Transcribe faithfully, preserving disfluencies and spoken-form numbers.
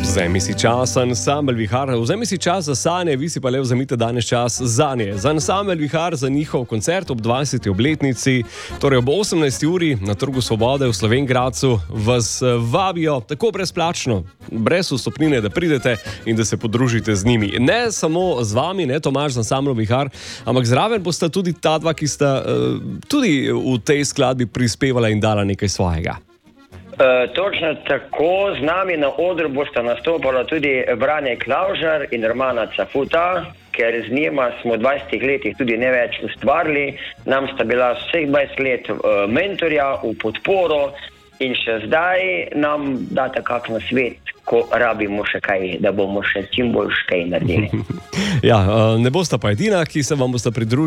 Vzemi si čas, ansambel Vihar, vzemi si čas za sanje, vi si pa le vzemite danes čas za nje. Za ansambel Vihar, za njihov koncert ob dvajseti obletnici, torej ob osemnajsti uri na Trgu Svobode v Slovenj Gradcu, vas vabijo tako brezplačno, brez vstopnine, da pridete in da se podružite z njimi. Ne samo z vami, ne Tomaž, z ansamblom Vihar, ampak zraven bosta tudi ta dva, ki sta uh, tudi v tej skladbi prispevala in dala nekaj svojega. Uh, točno tako, z nami na odru bosta nastopala tudi Brane Klavžar in Romana Cafuta, ker z njima smo v dvajsetih letih tudi ne več ustvarili. Nam sta bila vseh dvajset let uh, mentorja v podporo in še zdaj nam data kak na svet, ko rabimo še kaj, da bomo še čim bolj kaj naredili. Ja, uh, ne bosta pa edina, ki se vam bosta pridružila.